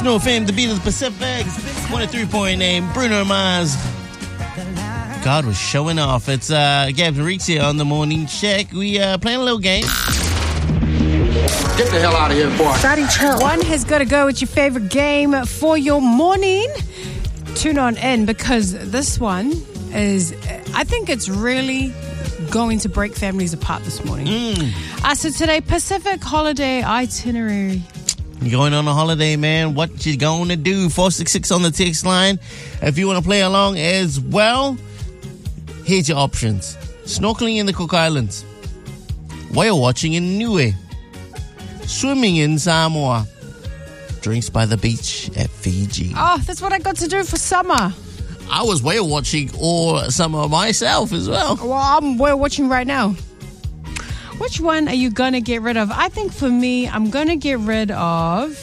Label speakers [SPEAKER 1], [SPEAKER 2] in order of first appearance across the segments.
[SPEAKER 1] Snow FM, the beat of the Pacific. 103.9, Bruno Mars. God was showing off. It's Gabs and Reeks here on the Morning Check. We playing a little game.
[SPEAKER 2] Get the hell out of here, boy.
[SPEAKER 3] Daddy, chill.
[SPEAKER 4] One has got to go with your favorite game for your morning. Tune on in because this one is, I think it's really going to break families apart this morning. So today, Pacific holiday itinerary.
[SPEAKER 1] You're going on a holiday, man. What you going to do? 466 on the text line. If you want to play along as well, here's your options. Snorkeling in the Cook Islands. Whale watching in Niue. Swimming in Samoa. Drinks by the beach at Fiji.
[SPEAKER 4] Oh, that's what I got to do for summer.
[SPEAKER 1] I was whale watching all summer myself as well.
[SPEAKER 4] Well, I'm whale watching right now. Which one are you going to get rid of? I think for me, I'm going to get rid of...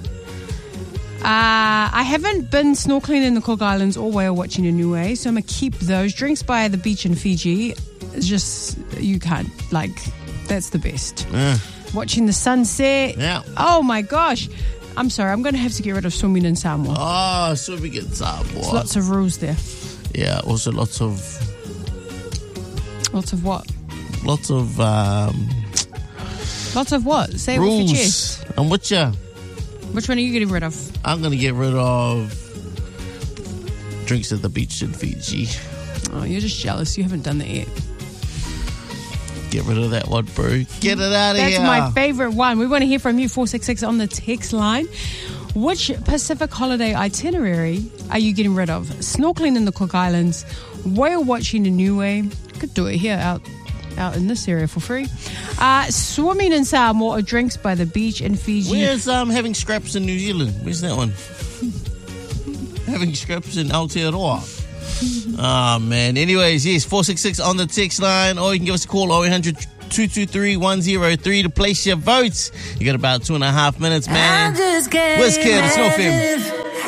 [SPEAKER 4] I haven't been snorkeling in the Cook Islands or whale watching in Niue, so I'm going to keep those. Drinks by the beach in Fiji, it's just, you can't, like, that's the best. Watching the sunset.
[SPEAKER 1] Yeah.
[SPEAKER 4] Oh, my gosh. I'm sorry, I'm going to have to get rid of swimming in Samoa.
[SPEAKER 1] Oh, swimming in Samoa.
[SPEAKER 4] There's lots of rules there.
[SPEAKER 1] Yeah, also lots of...
[SPEAKER 4] Lots of what?
[SPEAKER 1] Lots of...
[SPEAKER 4] Lots of what? Say it with your chest.
[SPEAKER 1] Rules. I'm with ya.
[SPEAKER 4] Which one are you getting rid of?
[SPEAKER 1] I'm going to get rid of drinks at the beach in Fiji.
[SPEAKER 4] Oh, you're just jealous. You haven't done that yet.
[SPEAKER 1] Get rid of that one, bro. Get it out of here.
[SPEAKER 4] That's my favorite one. We want to hear from you, 466 on the text line. Which Pacific holiday itinerary are you getting rid of? Snorkeling in the Cook Islands, whale watching in Niue. Could do it here out in this area for free. Swimming in Samoa or drinks by the beach in Fiji.
[SPEAKER 1] Where's having scraps in New Zealand? Where's that one? Having scraps in Aotearoa. Oh, man. Anyways, yes, 466 on the text line, or you can give us a call, 0800 223 103 to place your votes. You got about 2.5 minutes, man. Where's Kid? It's no film.